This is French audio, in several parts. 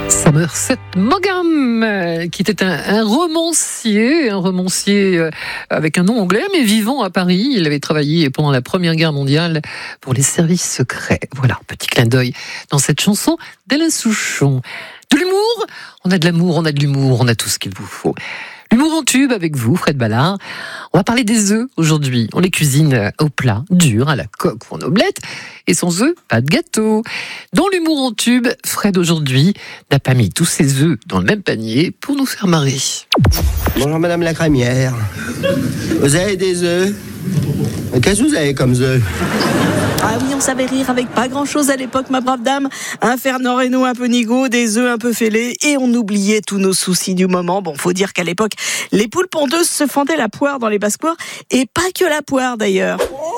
Somerset Maugham, qui était un romancier avec un nom anglais, mais vivant à Paris. Il avait travaillé pendant la Première Guerre mondiale pour les services secrets. Voilà, petit clin d'œil dans cette chanson d'Alain Souchon. De l'humour, on a de l'amour, on a de l'humour, on a tout ce qu'il vous faut. L'humour en tube avec vous, Fred Ballard. On va parler des œufs aujourd'hui. On les cuisine au plat, dur, à la coque ou en omelette. Et sans œufs, pas de gâteau. Dans l'humour en tube, Fred aujourd'hui n'a pas mis tous ses œufs dans le même panier pour nous faire marrer. Bonjour Madame la crémière. Vous avez des œufs? Qu'est-ce que vous avez comme œufs? Ah oui, on savait rire avec pas grand-chose à l'époque, ma brave dame. Un Fernand Reynaud un peu nigaud, des œufs un peu fêlés, et on oubliait tous nos soucis du moment. Bon, faut dire qu'à l'époque, les poules pondeuses se fendaient la poire dans les basses-cours, et pas que la poire d'ailleurs.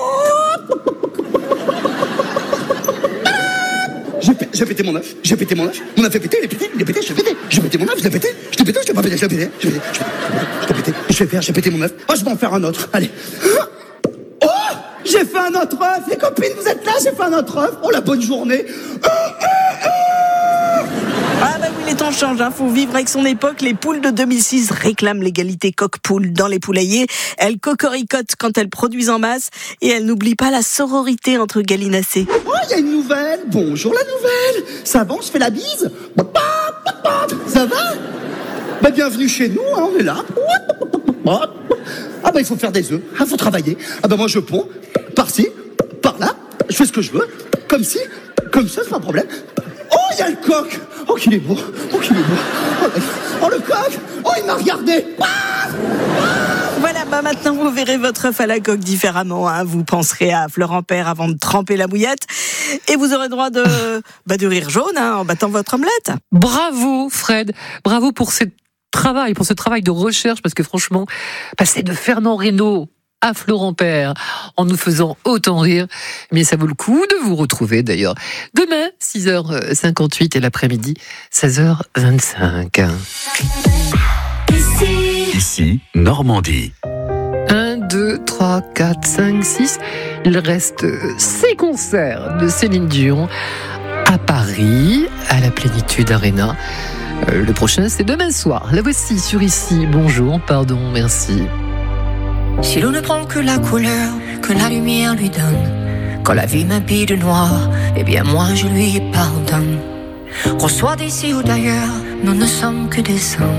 J'ai pété mon œuf, mon œuf est pété, il est pété, j'ai pété mon œuf, je l'ai pété, j'ai pété mon œuf, oh je vais en faire un autre, allez. Oh, j'ai fait un autre œuf, les copines vous êtes là, j'ai fait un autre œuf, oh la bonne journée. Ah bah oui, les temps changent, faut vivre avec son époque. Les poules de 2006 réclament l'égalité coq-poule dans les poulaillers. Elles cocoricotent quand elles produisent en masse et elles n'oublient pas la sororité entre gallinacés. Oh, il y a une nouvelle, bonjour la nouvelle, ça va, on se fait la bise, ça va? Bah bienvenue chez nous, on est là. Ah bah il faut faire des œufs, faut travailler. Ah bah moi je ponds, par-ci, par-là, je fais ce que je veux, comme ci, comme ça, c'est pas un problème. Oh, il y a le coq. Oh, qu'il est beau. Oh, le coq. Oh, il m'a regardé. Voilà, bah maintenant vous verrez votre œuf à la coque différemment. Vous penserez à Florent Père avant de tremper la bouillette. Et vous aurez droit de rire jaune en battant votre omelette. Bravo, Fred. Bravo pour ce travail de recherche, parce que franchement, passer de Fernand Reynaud à Florent Père, en nous faisant autant rire, mais ça vaut le coup de vous retrouver d'ailleurs. Demain, 6h58 et l'après-midi, 16h25. Ici, Normandie. 1, 2, 3, 4, 5, 6. Il reste 6 concerts de Céline Dion à Paris, à la Plénitude Arena. Le prochain, c'est demain soir. La voici sur Ici. Bonjour, pardon, merci. Si l'on ne prend que la couleur que la lumière lui donne, quand la vie m'habille de noir, eh bien moi je lui pardonne. Qu'on soit d'ici ou d'ailleurs, nous ne sommes que des hommes.